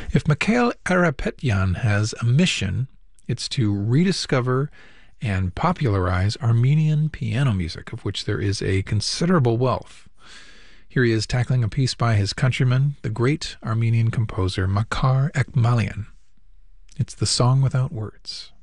If Mikhail Arapetyan has a mission, it's to rediscover and popularize Armenian piano music, of which there is a considerable wealth. Here he is tackling a piece by his countryman, the great Armenian composer Makar Ekmalian. It's the Song Without Words.